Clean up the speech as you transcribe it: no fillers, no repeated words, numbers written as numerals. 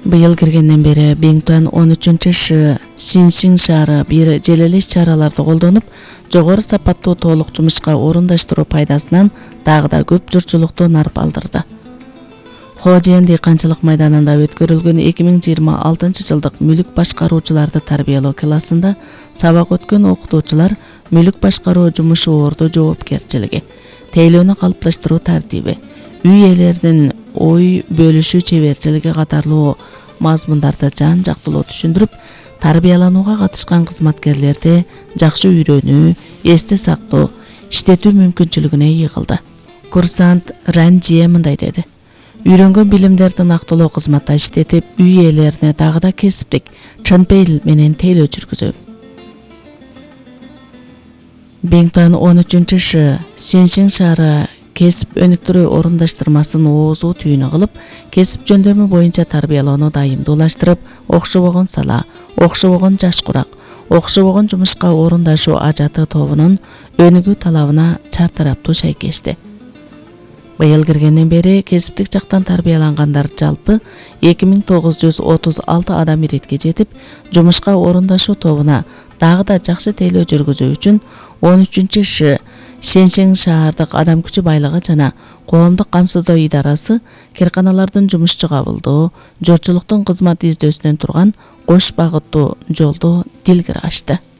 Быйыл киргенден бери Бингтуан 13-шы Синшин шаары бир желелеш чараларды колдонуп, жогору сапаттуу толук жумушка орундаштыруу пайдасынан дагы да көп журтчулукту нарып алдырды. Хожен дыйканчылык майданында өткөрүлгөн 2026 жылдык мүлүк башкаруучуларды тарбиялоо классында сабак өткөн окутуучулар мүлүк башкаруу жумушу орду жоопкерчилиги, тейлөөнү калыпташтыруу тартиби, үй ээлеринин ой бөлүшүү чеберчилиги катарлуу мазмундарды жан-жактылуу түшүндүрүп, тарбияланууга катышкан кызматкерлерди жакшы үйрөнүү, эсте сактоо, иштетүү мүмкүнчүлүгүнө ийгилди. Курсант Ранжие мындай деди: Үйрөнгөн билимдерди нактылуу кызматта иштетип, үй ээлерине дагы да кесиптик, чынпейил менен тейлөө жүргүзөм. Бингтуан 13-шы Синшин шаары кесип өнүктүрүү орундаштырмасын оозуу түйүнү кылып, кесип жөндөмү боюнча тарбиялоону дайымдуулаштырып, окшобогон сала, окшобогон жаш курак, окшобогон жумушка орундашуу ажаты тобунун өнүгүү талабына чартараптуу шайкешти. Быйыл киргенден бери кесиптик жактан тарбиялангандар жалпы 2936 адам иретке жетип, жумушка орундашуу тобуна дагы да жакшы тейлөө жүргүзүү үчүн 13-шы Синшин шаардык адам күчү байлыгы жана коомдук камсыздоо идарасы кирканалардын жумушчу кабылдоо, журтчулуктун кызмат издөөсүнөн турган кош багыттуу жолду дилгире ачты.